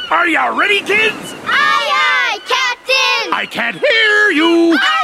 Are you ready, kids? Aye, aye, Captain! I can't hear you!